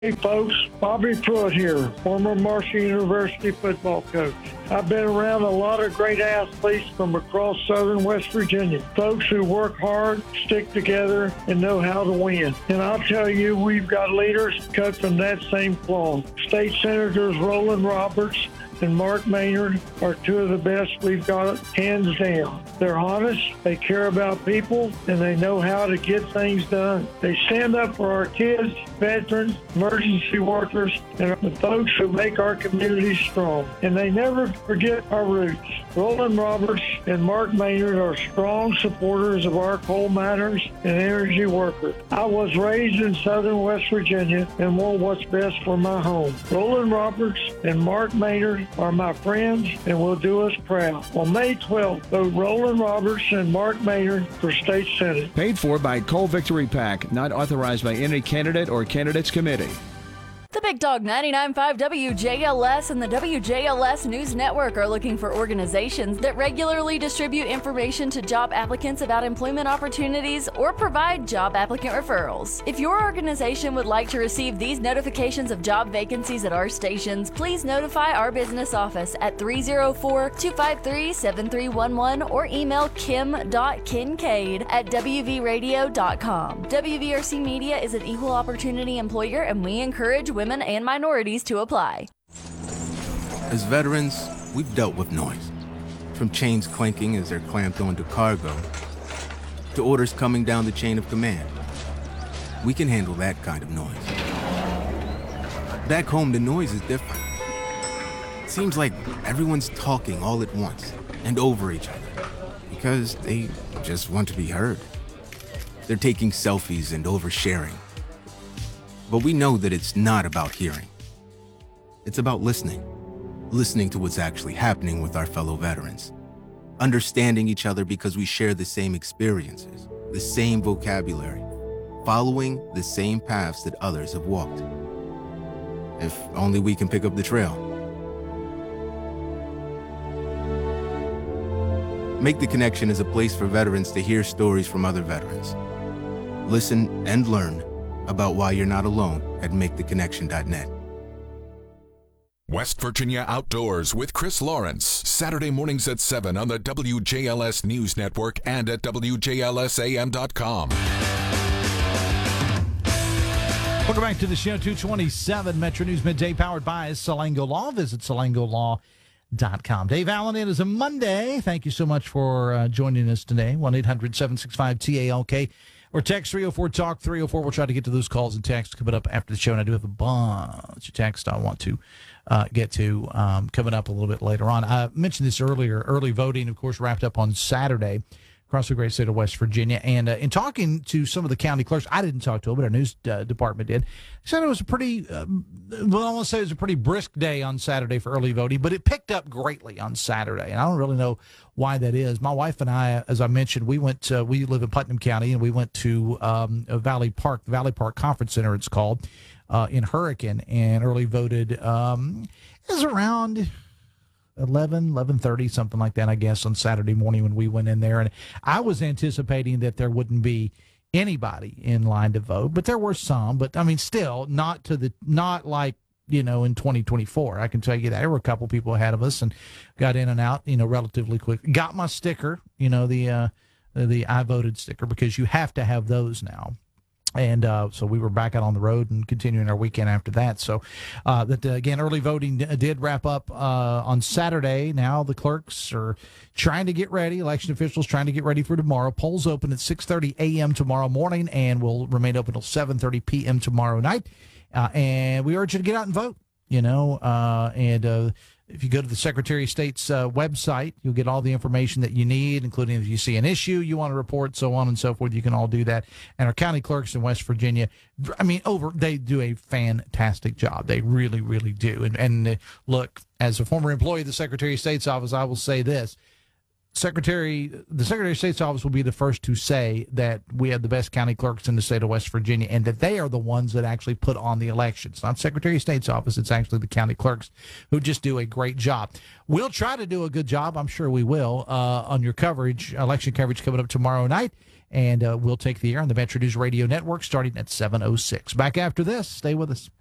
Hey folks, Bobby Pruitt here, former Marshall University football coach. I've been around a lot of great athletes from across southern West Virginia, folks who work hard, stick together, and know how to win. And I'll tell you, we've got leaders cut from that same cloth. State Senators Roland Roberts and Mark Maynard are two of the best we've got, hands down. They're honest, they care about people, and they know how to get things done. They stand up for our kids, veterans, emergency workers, and the folks who make our communities strong. And they never forget our roots. Roland Roberts and Mark Maynard are strong supporters of our coal miners and energy workers. I was raised in southern West Virginia and want what's best for my home. Roland Roberts and Mark Maynard are my friends and will do us proud. On May 12th, vote Roland Roberts and Mark Maynard for State Senate. Paid for by Coal Victory PAC, not authorized by any candidate or candidates committee. The Big Dog 99.5 WJLS and the WJLS News Network are looking for organizations that regularly distribute information to job applicants about employment opportunities or provide job applicant referrals. If your organization would like to receive these notifications of job vacancies at our stations, please notify our business office at 304-253-7311 or email kim.kincaid@wvradio.com. WVRC Media is an equal opportunity employer, and we encourage women and minorities to apply. As veterans, we've dealt with noise. From chains clanking as they're clamped onto cargo, to orders coming down the chain of command. We can handle that kind of noise. Back home, the noise is different. It seems like everyone's talking all at once and over each other because they just want to be heard. They're taking selfies and oversharing. But we know that it's not about hearing. It's about listening. Listening to what's actually happening with our fellow veterans. Understanding each other because we share the same experiences, the same vocabulary, following the same paths that others have walked. If only we can pick up the trail. Make the Connection is a place for veterans to hear stories from other veterans. Listen and learn about why you're not alone at MakeTheConnection.net. West Virginia Outdoors with Chris Lawrence, Saturday mornings at 7 on the WJLS News Network and at WJLSAM.com. Welcome back to the show, 227 Metro News Midday, powered by Salango Law. Visit salangolaw.com. Dave Allen, it is a Monday. Thank you so much for joining us today. 1-800-765-TALK. Or text 304-TALK-304. We'll try to get to those calls and texts coming up after the show. And I do have a bunch of texts I want to get to coming up a little bit later on. I mentioned this earlier. Early voting, of course, wrapped up on Saturday across the great state of West Virginia. And in talking to some of the county clerks, I didn't talk to them, but our news department did. They said it was a pretty, I want to say it was a pretty brisk day on Saturday for early voting, but it picked up greatly on Saturday. And I don't really know why that is. My wife and I, as I mentioned, we live in Putnam County, and we went to Valley Park, the Valley Park Conference Center, it's called, in Hurricane, and early voted. It was around 11:30, something like that, I guess, on Saturday morning when we went in there. And I was anticipating that there wouldn't be anybody in line to vote, but there were some. But I mean, still not like, in 2024. I can tell you that there were a couple people ahead of us and got in and out, relatively quick. Got my sticker, the I voted sticker, because you have to have those now. And so we were back out on the road and continuing our weekend after that. So again, early voting did wrap up on Saturday. Now the clerks are trying to get ready, election officials trying to get ready for tomorrow. Polls open at 6:30 a.m. tomorrow morning and will remain open until 7:30 p.m. tomorrow night. And we urge you to get out and vote, if you go to the Secretary of State's website, you'll get all the information that you need, including if you see an issue you want to report, so on and so forth. You can all do that. And our county clerks in West Virginia, they do a fantastic job. They really, really do. And look, as a former employee of the Secretary of State's office, I will say this. The Secretary of State's office will be the first to say that we have the best county clerks in the state of West Virginia, and that they are the ones that actually put on the elections. Not Secretary of State's office. It's actually the county clerks who just do a great job. We'll try to do a good job. I'm sure we will on your coverage, election coverage coming up tomorrow night, and we'll take the air on the Metro News Radio Network starting at 7:06. Back after this. Stay with us.